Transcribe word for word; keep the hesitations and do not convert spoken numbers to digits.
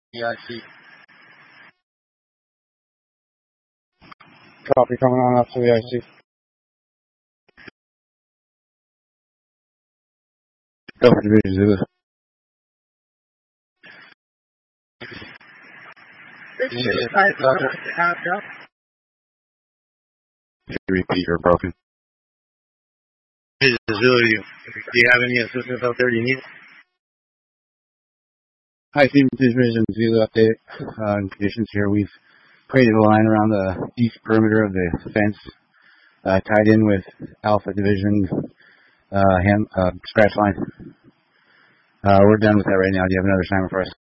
Yeah, I see. Copy coming on up to the I C. Delta Division Zulu. Repeat, you're broken. Zulu, do you have any assistance out there you need? Hi, Team Division Zulu update on uh, conditions here. We've created a line around the east perimeter of the fence, uh, tied in with Alpha Division uh, hand, uh, scratch line. Uh, we're done with that right now. Do you have another assignment for us?